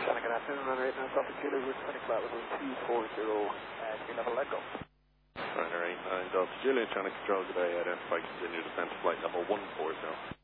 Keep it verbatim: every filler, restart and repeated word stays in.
China, good afternoon, runner eight nine Delta Juliet, route twenty flat level two four zero, uh, green level, let go. Runner eight nine Delta Juliet, China Control, good day, identify, continue descent to flight level one four zero.